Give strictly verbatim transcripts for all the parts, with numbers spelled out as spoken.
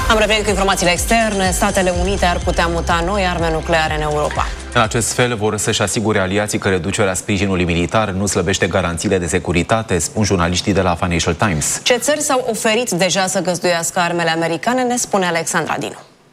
Am revenit cu informațiile externe. Statele Unite ar putea muta noi arme nucleare în Europa. În acest fel vor să-și asigure aliații că reducerea sprijinului militar nu slăbește garanțiile de securitate, spun jurnaliștii de la Financial Times. Ce țări s-au oferit deja să găzduiască armele americane, ne spune Alexandra Dinu.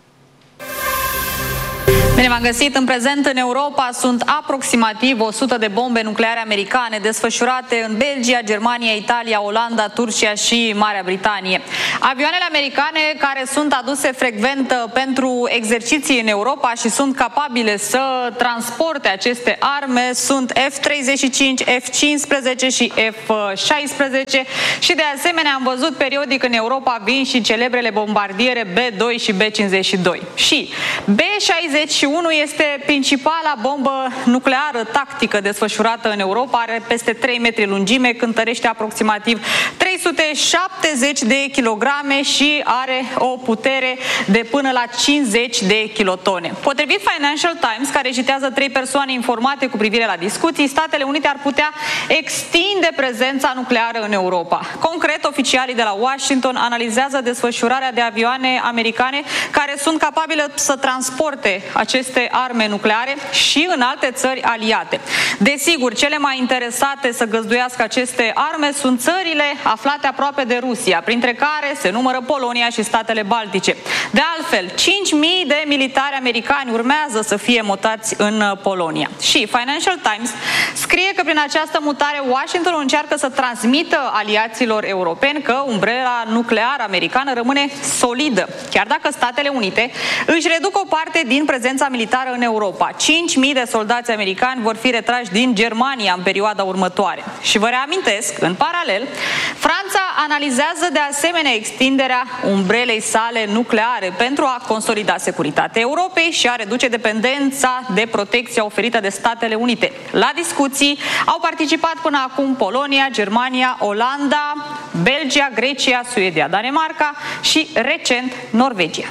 Bine v-am găsit. În prezent, în Europa sunt aproximativ o sută de bombe nucleare americane desfășurate în Belgia, Germania, Italia, Olanda, Turcia și Marea Britanie. Avioanele americane care sunt aduse frecvent pentru exerciții în Europa și sunt capabile să transporte aceste arme sunt F treizeci și cinci, F cincisprezece și F șaisprezece și de asemenea am văzut periodic în Europa vin și celebrele bombardiere B doi și B cincizeci și doi. Și B șaizeci și unu este principala bombă nucleară tactică desfășurată în Europa, are peste trei metri lungime, cântărește aproximativ trei sute șaptezeci de kilograme și are o putere de până la cincizeci de kilotone. Potrivit Financial Times, care citează trei persoane informate cu privire la discuții, Statele Unite ar putea extinde prezența nucleară în Europa. Concret, oficialii de la Washington analizează desfășurarea de avioane americane care sunt capabile să transporte aceste arme nucleare și în alte țări aliate. Desigur, cele mai interesate să găzduiască aceste arme sunt țările aflate aproape de Rusia, printre care se numără Polonia și statele Baltice. De altfel, cinci mii de militari americani urmează să fie mutați în Polonia. Și Financial Times scrie că prin această mutare Washington încearcă să transmită aliaților europeni că umbrela nucleară americană rămâne solidă, chiar dacă Statele Unite își reduc o parte din prezența militară în Europa. cinci mii de soldați americani vor fi retrași din Germania în perioada următoare. Și vă reamintesc, în paralel, Franța analizează de asemenea extinderea umbrelei sale nucleare pentru a consolida securitatea Europei și a reduce dependența de protecție oferită de Statele Unite. La discuții au participat până acum Polonia, Germania, Olanda, Belgia, Grecia, Suedia, Danemarca și recent Norvegia.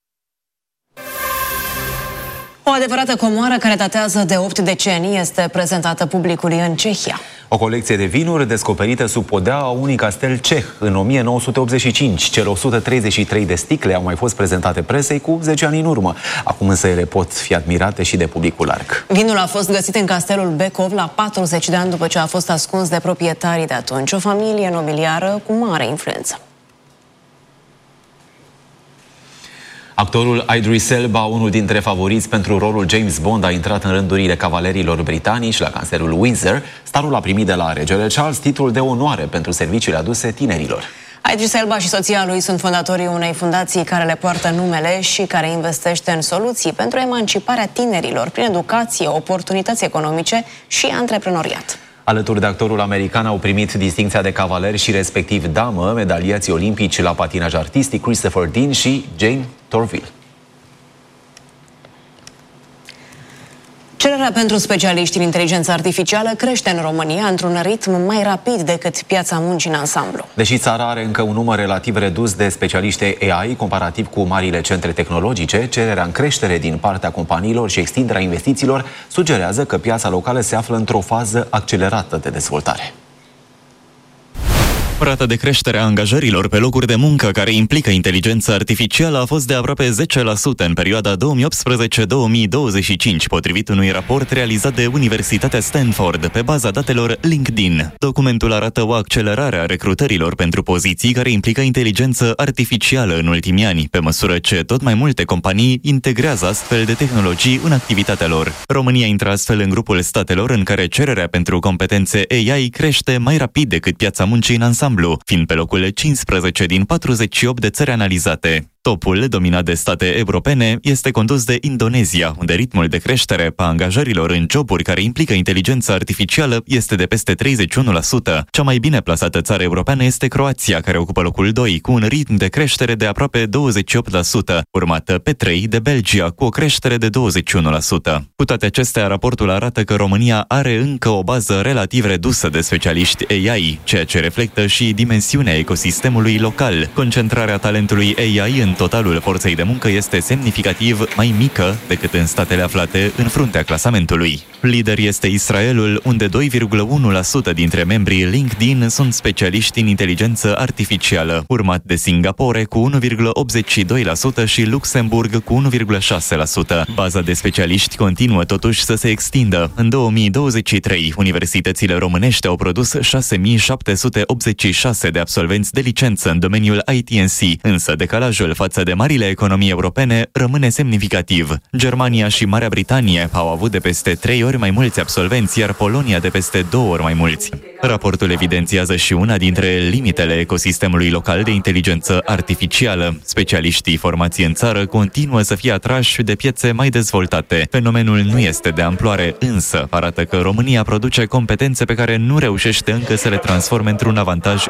O adevărată comoară care datează de opt decenii este prezentată publicului în Cehia. O colecție de vinuri descoperită sub podeaua unui castel ceh în o mie nouă sute optzeci și cinci. Cele o sută treizeci și trei de sticle au mai fost prezentate presei cu zece ani în urmă. Acum însă ele pot fi admirate și de publicul larg. Vinul a fost găsit în castelul Becov la patruzeci de ani după ce a fost ascuns de proprietarii de atunci, o familie nobiliară cu mare influență. Actorul Idris Elba, unul dintre favoriți pentru rolul James Bond, a intrat în rândurile cavalerilor britanici la cancelul Windsor. Starul a primit de la regele Charles titlul de onoare pentru serviciile aduse tinerilor. Idris Elba și soția lui sunt fondatorii unei fundații care le poartă numele și care investește în soluții pentru emanciparea tinerilor prin educație, oportunități economice și antreprenoriat. Alături de actorul american au primit distincția de cavaler și respectiv damă medaliații olimpici la patinaj artistic Christopher Dean și Jane Torville. Cererea pentru specialiști în inteligență artificială crește în România într-un ritm mai rapid decât piața muncii în ansamblu. Deși țara are încă un număr relativ redus de specialiști A I, comparativ cu marile centre tehnologice, cererea în creștere din partea companiilor și extinderea investițiilor sugerează că piața locală se află într-o fază accelerată de dezvoltare. Rata de creștere a angajărilor pe locuri de muncă care implică inteligența artificială a fost de aproape zece la sută în perioada două mii optsprezece două mii douăzeci și cinci, potrivit unui raport realizat de Universitatea Stanford pe baza datelor LinkedIn. Documentul arată o accelerare a recrutărilor pentru poziții care implică inteligență artificială în ultimii ani, pe măsură ce tot mai multe companii integrează astfel de tehnologii în activitatea lor. România intră astfel în grupul statelor în care cererea pentru competențe A I crește mai rapid decât piața muncii în ansamblu, fiind pe locul cincisprezece din patruzeci și opt de țări analizate. Topul, dominat de state europene, este condus de Indonezia, unde ritmul de creștere a angajărilor în joburi care implică inteligența artificială este de peste treizeci și unu la sută. Cea mai bine plasată țară europeană este Croația, care ocupă locul doi, cu un ritm de creștere de aproape douăzeci și opt la sută, urmată pe trei de Belgia, cu o creștere de douăzeci și unu la sută. Cu toate acestea, raportul arată că România are încă o bază relativ redusă de specialiști A I, ceea ce reflectă și dimensiunea ecosistemului local. Concentrarea talentului A I în în totalul forței de muncă este semnificativ mai mică decât în statele aflate în fruntea clasamentului. Lider este Israelul, unde doi virgulă unu la sută dintre membrii LinkedIn sunt specialiști în inteligență artificială, urmat de Singapore cu unu virgulă optzeci și doi la sută și Luxemburg cu unu virgulă șase la sută. Baza de specialiști continuă totuși să se extindă. În două mii douăzeci și trei, universitățile românești au produs șase mii șapte sute optzeci și șase de absolvenți de licență în domeniul I T and C, însă decalajul față de marile economii europene rămâne semnificativ. Germania și Marea Britanie au avut de peste trei ori mai mulți absolvenți, iar Polonia de peste două ori mai mulți. Raportul evidențiază și una dintre limitele ecosistemului local de inteligență artificială. Specialiștii formați în țară continuă să fie atrași de piețe mai dezvoltate. Fenomenul nu este de amploare, însă arată că România produce competențe pe care nu reușește încă să le transforme într-un avantaj